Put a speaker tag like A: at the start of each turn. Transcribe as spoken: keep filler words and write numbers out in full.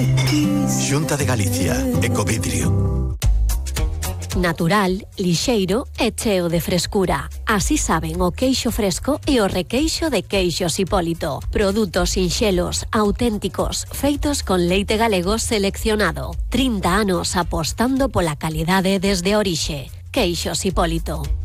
A: Xunta de Galicia, Ecovidrio.
B: Natural, lixeiro e cheo de frescura. Así saben o queixo fresco e o requeixo de Queixos Hipólito. Produtos sinxelos, auténticos, feitos con leite galego seleccionado. trinta anos apostando pola calidade desde orixe. Queixos Hipólito.